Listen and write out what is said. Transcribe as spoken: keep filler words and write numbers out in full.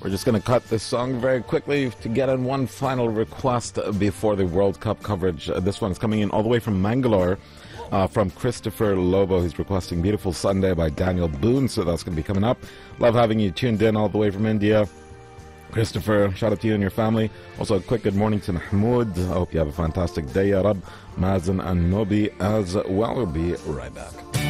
We're just going to cut this song very quickly to get in one final request before the World Cup coverage. Uh, this one is coming in all the way from Mangalore, uh, from Christopher Lobo. He's requesting Beautiful Sunday by Daniel Boone, so that's going to be coming up. Love having you tuned in all the way from India. Christopher, shout out to you and your family. Also, a quick good morning to Mahmoud. I hope you have a fantastic day, Ya Rab. Mazen and Nobi as well. We'll be right back.